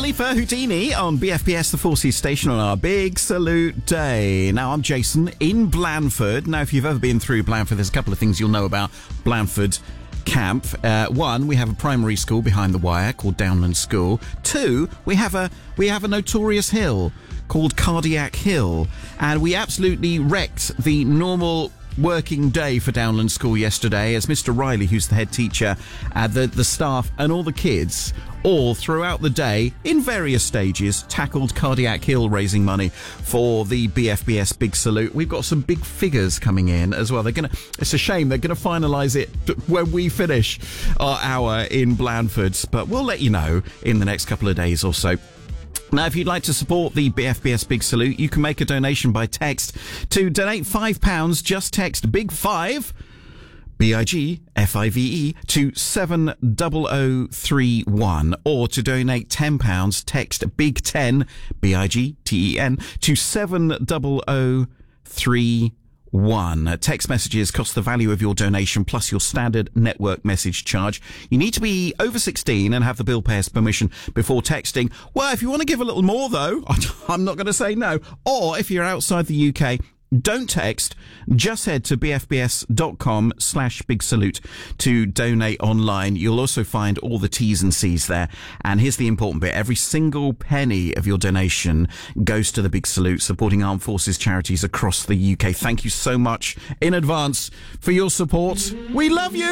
Khalifa Houdini on BFBS, the Forces station, on our Big Salute Day. Now, I'm Jason in Blandford. Now, if you've ever been through Blandford, there's a couple of things you'll know about Blandford Camp. One, we have a primary school behind the wire called Downland School. Two, we have a notorious hill called Cardiac Hill, and we absolutely wrecked the normal working day for Downland School yesterday as Mr. Riley, who's the head teacher, the staff and all the kids all throughout the day in various stages tackled Cardiac Hill, raising money for the BFBS Big Salute. We've got some big figures coming in as well. It's a shame they're going to finalise it when we finish our hour in Blandford, but we'll let you know in the next couple of days or so. Now, if you'd like to support the BFBS Big Salute, you can make a donation by text. To donate £5, just text Big 5, BIGFIVE, to 70031. Or to donate £10, text Big 10, BIGTEN, to 70031. Text messages cost the value of your donation plus your standard network message charge. You need to be over 16 and have the bill payer's permission before texting. Well, if you want to give a little more, though, I'm not going to say no. Or if you're outside the UK, don't text. Just head to bfbs.com/big salute to donate online. You'll also find all the T's and C's there. And here's the important bit. Every single penny of your donation goes to the Big Salute, supporting armed forces charities across the UK. Thank you so much in advance for your support. We love you!